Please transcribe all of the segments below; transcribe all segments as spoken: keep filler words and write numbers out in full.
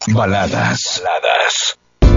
Baladas. Baladas.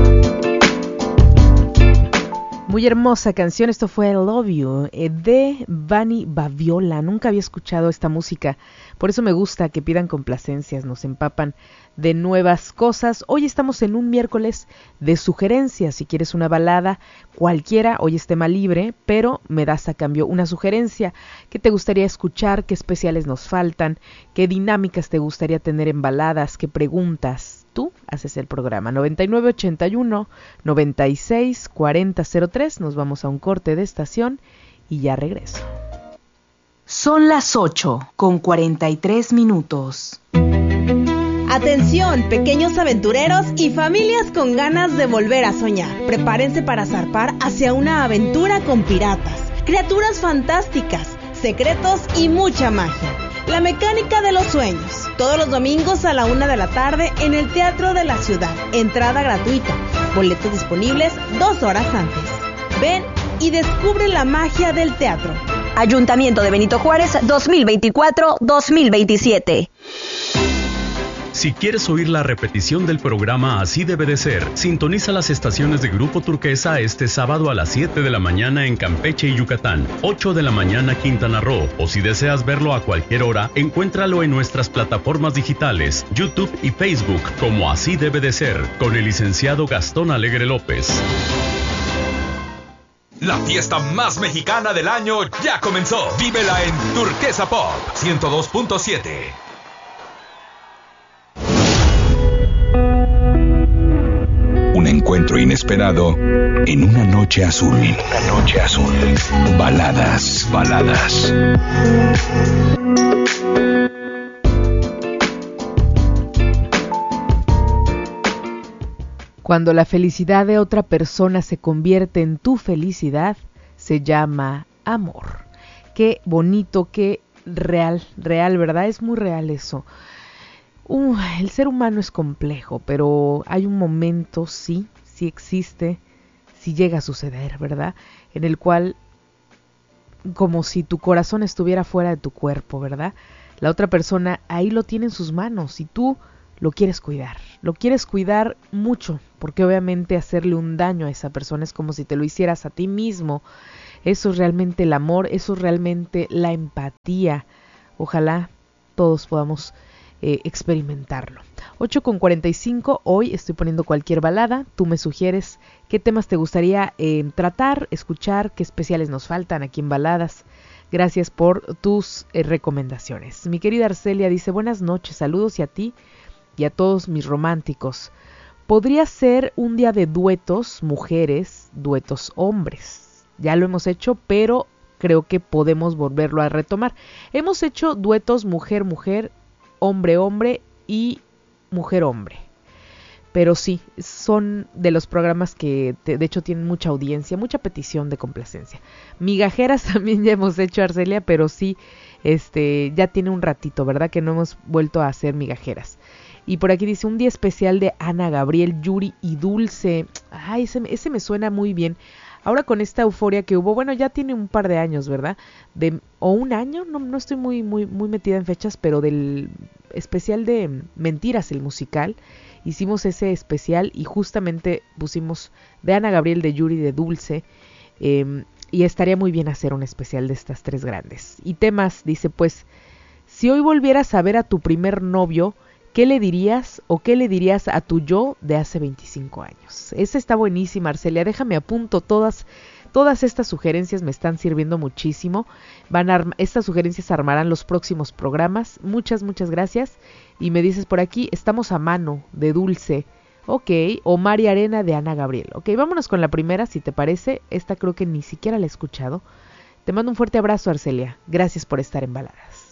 Muy hermosa canción, esto fue I Love You eh, de Bunny Baviola. Nunca había escuchado esta música, por eso me gusta que pidan complacencias, nos empapan de nuevas cosas. Hoy estamos en un miércoles de sugerencias. Si quieres una balada cualquiera, hoy es tema libre, pero me das a cambio una sugerencia. ¿Qué te gustaría escuchar? ¿Qué especiales nos faltan? ¿Qué dinámicas te gustaría tener en baladas? ¿Qué preguntas? Tú haces el programa. noventa y nueve ochenta y uno noventa y seis cuarenta cero tres. Nos vamos a un corte de estación y ya regreso. Son las ocho con cuarenta y tres minutos. Atención, pequeños aventureros y familias con ganas de volver a soñar. Prepárense para zarpar hacia una aventura con piratas, criaturas fantásticas, secretos y mucha magia. La mecánica de los sueños. Todos los domingos a la una de la tarde en el Teatro de la Ciudad. Entrada gratuita. Boletos disponibles dos horas antes. Ven y descubre la magia del teatro. Ayuntamiento de Benito Juárez dos mil veinticuatro dos mil veintisiete. Si quieres oír la repetición del programa Así Debe de Ser, sintoniza las estaciones de Grupo Turquesa este sábado a las siete de la mañana en Campeche y Yucatán, ocho de la mañana Quintana Roo, o si deseas verlo a cualquier hora, encuéntralo en nuestras plataformas digitales, YouTube y Facebook como Así Debe de Ser, con el licenciado Gastón Alegre López. La fiesta más mexicana del año ya comenzó. Vívela en Turquesa Pop ciento dos punto siete. Un encuentro inesperado en una noche azul. En una noche azul. Baladas, baladas. Cuando la felicidad de otra persona se convierte en tu felicidad, se llama amor. Qué bonito, qué real, real, ¿verdad? Es muy real eso. Uh, el ser humano es complejo, pero hay un momento, sí, sí existe, sí llega a suceder, ¿verdad? En el cual, como si tu corazón estuviera fuera de tu cuerpo, ¿verdad? La otra persona ahí lo tiene en sus manos y tú lo quieres cuidar. Lo quieres cuidar mucho, porque obviamente hacerle un daño a esa persona es como si te lo hicieras a ti mismo. Eso es realmente el amor, eso es realmente la empatía. Ojalá todos podamos Eh, experimentarlo. ocho con cuarenta y cinco, hoy estoy poniendo cualquier balada, tú me sugieres qué temas te gustaría eh, tratar, escuchar, qué especiales nos faltan aquí en Baladas. Gracias por tus eh, recomendaciones. Mi querida Arcelia dice, buenas noches, saludos y a ti y a todos mis románticos. Podría ser un día de duetos mujeres, duetos hombres. Ya lo hemos hecho, pero creo que podemos volverlo a retomar. Hemos hecho duetos mujer-mujer, hombre-hombre y mujer-hombre. Pero sí, son de los programas que te, de hecho tienen mucha audiencia, mucha petición de complacencia. Migajeras también ya hemos hecho, Arcelia, pero sí, este, ya tiene un ratito, ¿verdad? Que no hemos vuelto a hacer migajeras. Y por aquí dice, un día especial de Ana Gabriel, Yuri y Dulce. Ay, ese, ese me suena muy bien. Ahora con esta euforia que hubo, bueno, ya tiene un par de años, ¿verdad? De, o un año, no, no estoy muy, muy, muy metida en fechas, pero del especial de Mentiras, el musical, hicimos ese especial y justamente pusimos de Ana Gabriel, de Yuri, de Dulce, eh, y estaría muy bien hacer un especial de estas tres grandes. Y temas, dice, pues, si hoy volvieras a ver a tu primer novio, ¿qué le dirías o qué le dirías a tu yo de hace veinticinco años? Esa está buenísima, Arcelia. Déjame apunto todas, todas estas sugerencias me están sirviendo muchísimo. Van a arma, estas sugerencias armarán los próximos programas. Muchas, muchas gracias. Y me dices por aquí, estamos a mano de Dulce. Ok, o María Arena de Ana Gabriel. Ok, vámonos con la primera, si te parece. Esta creo que ni siquiera la he escuchado. Te mando un fuerte abrazo, Arcelia. Gracias por estar en Baladas.